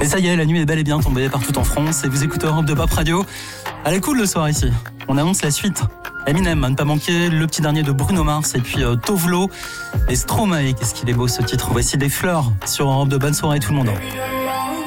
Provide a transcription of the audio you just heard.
Et ça y est, la nuit est bel et bien tombée partout en France et vous écoutez Europe de Pop Radio. Elle est cool le soir ici. On annonce la suite. Eminem, à ne pas manquer, le petit dernier de Bruno Mars et puis Tovlo et Stromae. Qu'est-ce qu'il est beau ce titre. Voici des fleurs sur Europe de. Bonne soirée tout le monde.